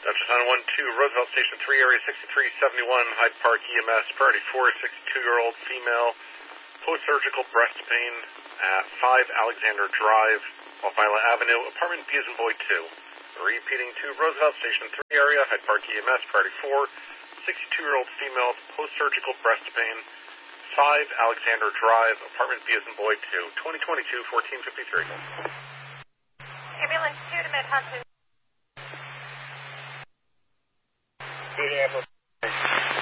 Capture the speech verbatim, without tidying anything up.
Ultrasound one two, Roosevelt Station three, Area sixty-three seventy-one, Hyde Park E M S, priority four, sixty-two-year-old female, post-surgical breast pain at five Alexander Drive, Elvira Avenue, apartment B as in boy two. Repeating to Roosevelt Station three area, Hyde Park E M S, priority four, sixty-two-year-old female, post-surgical breast pain, five Alexander Drive, apartment B as in boy two, twenty twenty-two, fourteen fifty-three. Ambulance two to Mid-Hudson.